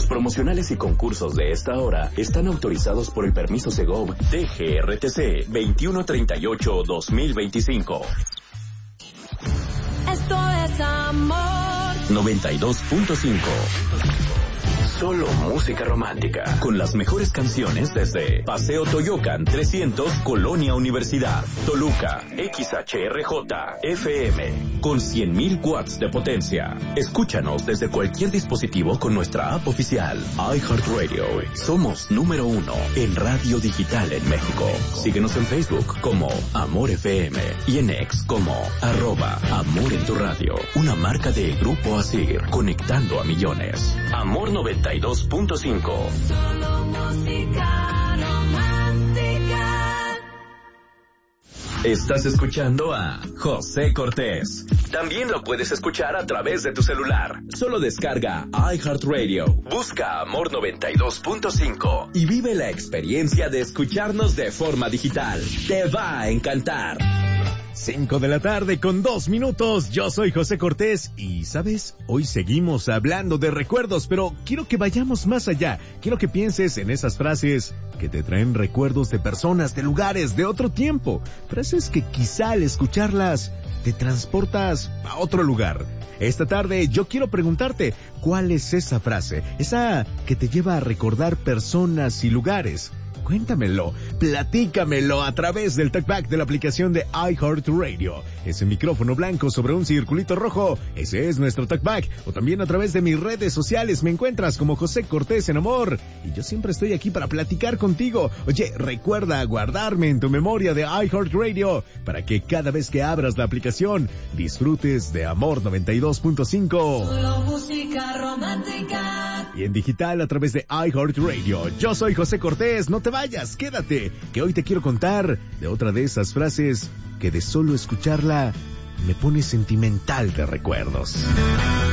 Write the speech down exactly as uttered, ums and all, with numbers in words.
Los promocionales y concursos de esta hora están autorizados por el permiso Segov D G R T C veintiuno treinta y ocho guión dos mil veinticinco. Esto es amor. noventa y dos punto cinco. Solo música romántica, con las mejores canciones desde Paseo Toyocan trescientos, Colonia Universidad, Toluca, X H R J, F M, con cien mil watts de potencia. Escúchanos desde cualquier dispositivo con nuestra app oficial, iHeartRadio. Somos número uno en radio digital en México. Síguenos en Facebook como Amor F M y en X como arroba Amor en tu radio. Una marca de Grupo Asir, conectando a millones. Amor noventa y dos punto cinco. Solo música romántica. Estás escuchando a José Cortés. También lo puedes escuchar a través de tu celular. Solo descarga iHeartRadio, busca Amor noventa y dos punto cinco y vive la experiencia de escucharnos de forma digital. Te va a encantar. Cinco de la tarde con dos minutos. Yo soy José Cortés y, ¿sabes? Hoy seguimos hablando de recuerdos, pero quiero que vayamos más allá. Quiero que pienses en esas frases que te traen recuerdos de personas, de lugares, de otro tiempo. Frases que quizá al escucharlas te transportas a otro lugar. Esta tarde yo quiero preguntarte, ¿cuál es esa frase? Esa que te lleva a recordar personas y lugares. Cuéntamelo, platícamelo a través del talkback de la aplicación de iHeartRadio. Ese micrófono blanco sobre un circulito rojo, ese es nuestro talkback. O también a través de mis redes sociales me encuentras como José Cortés en Amor. Y yo siempre estoy aquí para platicar contigo. Oye, recuerda guardarme en tu memoria de iHeartRadio para que cada vez que abras la aplicación disfrutes de Amor noventa y dos punto cinco. Solo música romántica. Y en digital a través de iHeartRadio. Yo soy José Cortés, no te vayas, quédate, que hoy te quiero contar de otra de esas frases que de solo escucharla me pone sentimental de recuerdos.